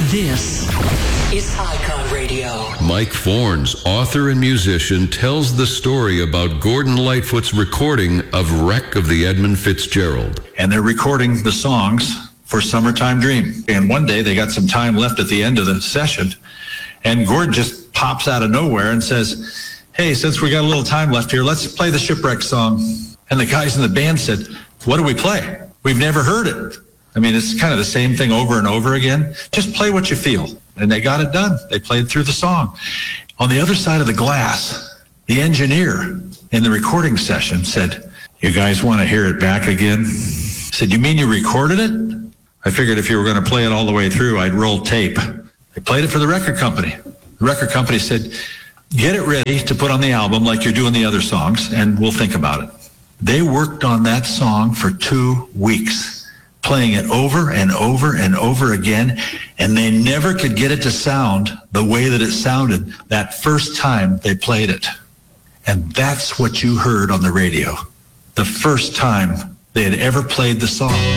This is Icon Radio. Mike Fornes, author and musician, tells the story about Gordon Lightfoot's recording of Wreck of the Edmund Fitzgerald. And they're recording the songs for Summertime Dream. And one day they got some time left at the end of the session, and Gordon just pops out of nowhere and says, hey, since we got a little time left here, let's play the Shipwreck song. And the guys in the band said, what do we play? We've never heard it. I mean, it's kind of the same thing over and over again. Just play what you feel. And they got it done. They played through the song. On the other side of the glass, the engineer in the recording session said, you guys want to hear it back again? I said, you mean you recorded it? I figured if you were going to play it all the way through, I'd roll tape. They played it for the record company. The record company said, get it ready to put on the album like you're doing the other songs, and we'll think about it. They worked on that song for 2 weeks, playing it over and over and over again, and they never could get it to sound the way that it sounded that first time they played it. And that's what you heard on the radio, the first time they had ever played the song.